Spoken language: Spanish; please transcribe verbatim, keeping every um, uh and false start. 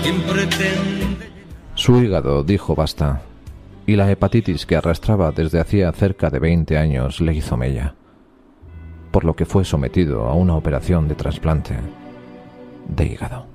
¿Quién pretende? Su hígado dijo basta, y la hepatitis que arrastraba desde hacía cerca de veinte años le hizo mella, por lo que fue sometido a una operación de trasplante de hígado.